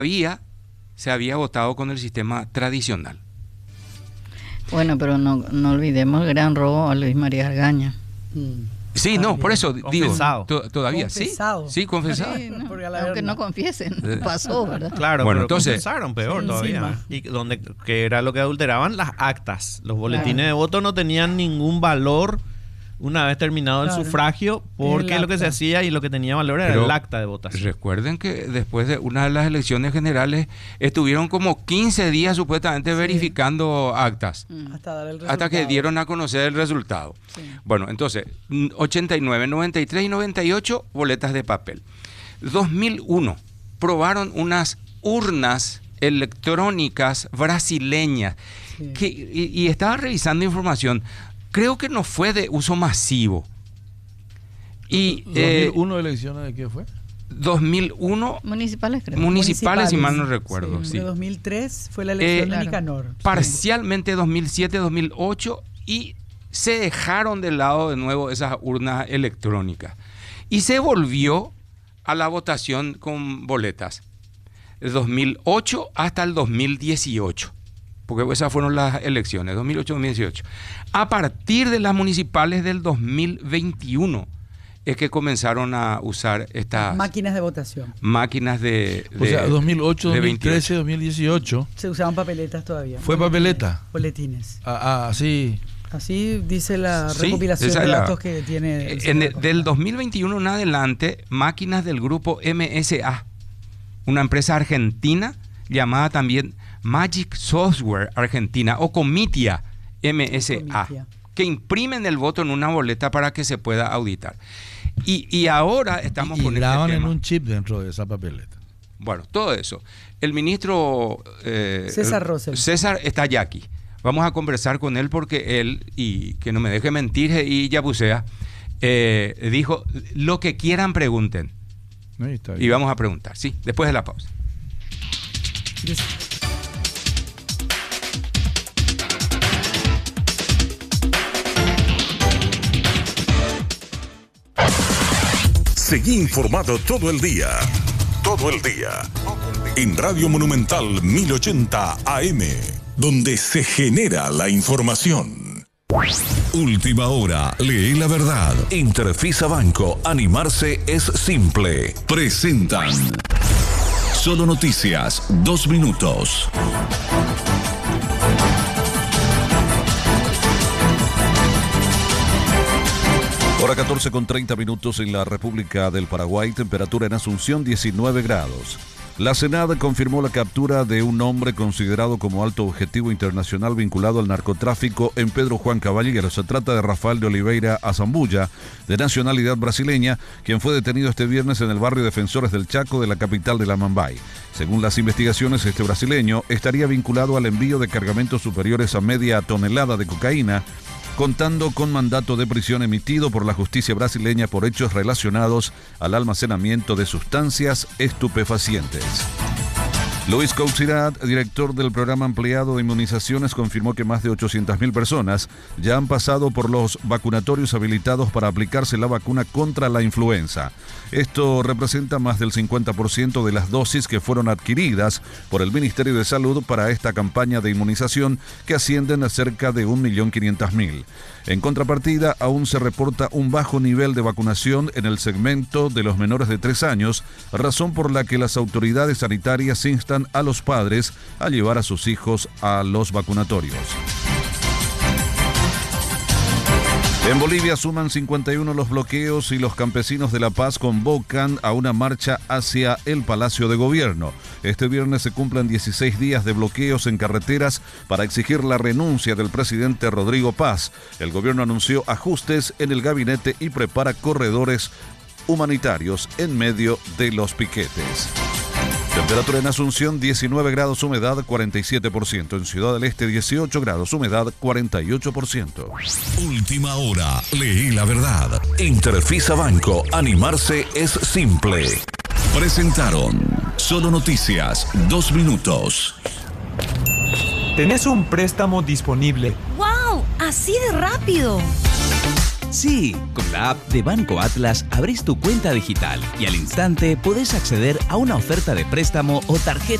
se había votado con el sistema tradicional. Bueno, pero no olvidemos el gran robo a Luis María Argaña. Sí, no, por eso confesado. digo, todavía Confesado. sí, confesado. Sí, no, Porque a la aunque verdad. no confiesen, pasó, ¿verdad? Claro, Bueno, pero entonces- confesaron peor Sí, todavía. encima. Que era lo que adulteraban las actas. Los boletines de voto no tenían ningún valor una vez terminado el Claro. sufragio, porque El lo que se acta. hacía y lo que tenía valor era Pero el acta de votación. Recuerden que después de una de las elecciones generales estuvieron como 15 días supuestamente verificando actas, Hasta dar el resultado. hasta que dieron a conocer el resultado. Sí. Bueno, entonces, 89, 93 y 98 boletas de papel. 2001 probaron unas urnas electrónicas brasileñas. Sí. Y estaba revisando información. Creo que no fue de uso masivo. Y 2001 elecciones de qué fue? 2001 Municipales, creo. municipales, si mal no Sí, recuerdo. Sí. De 2003 fue la elección de Claro. Nicanor. Parcialmente 2007, 2008 y se dejaron de lado de nuevo esas urnas electrónicas. Y se volvió a la votación con boletas. De 2008 hasta el 2018. Porque esas fueron las elecciones, 2008-2018. A partir de las municipales del 2021 es que comenzaron a usar estas Máquinas de votación. máquinas de O sea, 2008, de 2013, 2018. Se usaban papeletas todavía. ¿Fue papeleta? Boletines. Sí. Así dice la Sí, recopilación esa de es la- datos que tiene. el En señor del Acosta. 2021 en adelante, máquinas del grupo MSA, una empresa argentina llamada también Magic Software Argentina o Comitia MSA, Comitia. que imprimen el voto en una boleta para que se pueda auditar. Y ahora estamos Y con graban este en tema. un chip dentro de esa papeleta. Bueno, todo eso. El ministro César Rosell. César está ya aquí. Vamos a conversar con él porque él, y que no me deje mentir, y Yabusea, dijo, lo que quieran pregunten. Ahí está Y bien. vamos a preguntar, sí, después de la pausa. Seguí informado todo el día. Todo el día. En Radio Monumental 1080 AM, donde se genera la información. Última hora, lee la verdad. Interfisa Banco, animarse es simple. Presentan Solo Noticias, 2 minutos. Hora 14 con 30 minutos en la República del Paraguay, temperatura en Asunción 19 grados. La Senada confirmó la captura de un hombre considerado como alto objetivo internacional vinculado al narcotráfico en Pedro Juan Caballero. Se trata de Rafael de Oliveira Azambulla, de nacionalidad brasileña, quien fue detenido este viernes en el barrio Defensores del Chaco de la capital de la Mambay. Según las investigaciones, este brasileño estaría vinculado al envío de cargamentos superiores a media tonelada de cocaína, contando con mandato de prisión emitido por la justicia brasileña por hechos relacionados al almacenamiento de sustancias estupefacientes. Luis Cousirat, director del programa ampliado de inmunizaciones, confirmó que más de 800.000 personas ya han pasado por los vacunatorios habilitados para aplicarse la vacuna contra la influenza. Esto representa más del 50% de las dosis que fueron adquiridas por el Ministerio de Salud para esta campaña de inmunización, que ascienden a cerca de 1.500.000. En contrapartida, aún se reporta un bajo nivel de vacunación en el segmento de los menores de 3 años, razón por la que las autoridades sanitarias instan a los padres a llevar a sus hijos a los vacunatorios. En Bolivia suman 51 los bloqueos y los campesinos de La Paz convocan a una marcha hacia el Palacio de Gobierno. Este viernes se cumplen 16 días de bloqueos en carreteras para exigir la renuncia del presidente Rodrigo Paz. El gobierno anunció ajustes en el gabinete y prepara corredores humanitarios en medio de los piquetes. Temperatura en Asunción 19 grados, humedad 47%. En Ciudad del Este 18 grados, humedad 48%. Última hora, leí la verdad. Interfisa Banco, animarse es simple. Presentaron Solo Noticias, 2 minutos. ¿Tenés un préstamo disponible? ¡Wow! ¡Así de rápido! Sí, con la app de Banco Atlas abrís tu cuenta digital y al instante podés acceder a una oferta de préstamo o tarjeta